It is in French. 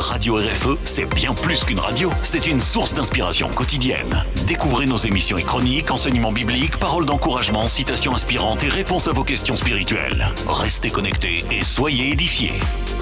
Radio RFE, c'est bien plus qu'une radio, c'est une source d'inspiration quotidienne. Découvrez nos émissions et chroniques, enseignements bibliques, paroles d'encouragement, citations inspirantes et réponses à vos questions spirituelles. Restez connectés et soyez édifiés.